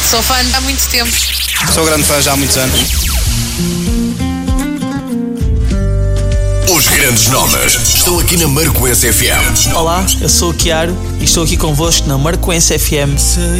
Sou fã há muito tempo. Sou grande fã já há muitos anos. Os grandes nomes estão aqui na Marcoense FM. Olá, eu sou o Chiaro e estou aqui convosco na Marcoense FM.